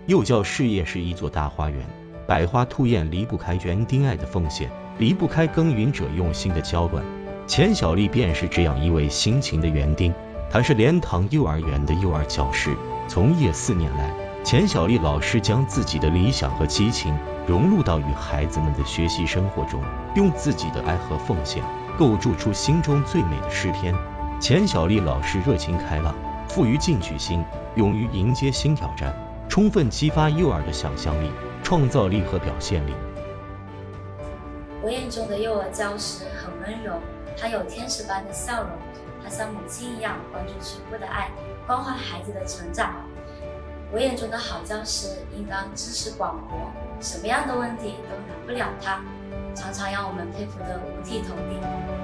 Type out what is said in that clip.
幼教事业是一座大花园，百花吐艳离不开园丁爱的奉献，离不开耕耘者用心的浇灌。钱小丽便是这样一位辛勤的园丁，她是莲塘幼儿园的幼儿教师，从业4年来，钱小丽老师将自己的理想和激情融入到与孩子们的学习生活中，用自己的爱和奉献构筑出心中最美的诗篇。钱小丽老师热情开朗，富于进取心，勇于迎接新挑战，充分激发幼儿的想象力、创造力和表现力。 我眼中的幼儿教师很温柔，他有天使般的笑容，他像母亲一样关注全部的爱，关怀孩子的成长。我眼中的好教师应当知识广博，什么样的问题都难不了他，常常让我们佩服得五体投地。